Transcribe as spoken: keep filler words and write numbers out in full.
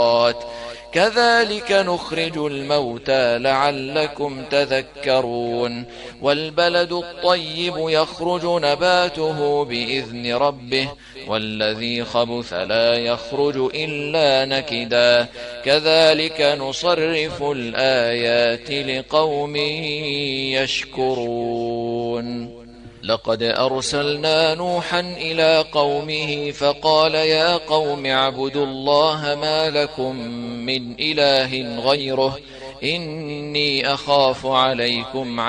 كذلك نخرج الموتى لعلكم تذكرون والبلد الطيب يخرج نباته بإذن ربه والذي خبث لا يخرج إلا نكدا كذلك نصرف الآيات لقوم يشكرون لقد أرسلنا نوحا إلى قومه فقال يا قوم اعبدوا الله ما لكم من إله غيره إني أخاف عليكم